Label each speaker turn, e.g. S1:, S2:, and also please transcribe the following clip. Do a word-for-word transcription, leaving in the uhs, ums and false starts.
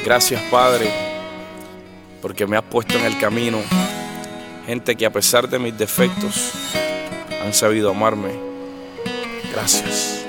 S1: Gracias, Padre, porque me has puesto en el camino gente que a pesar de mis defectos han sabido amarme. Gracias.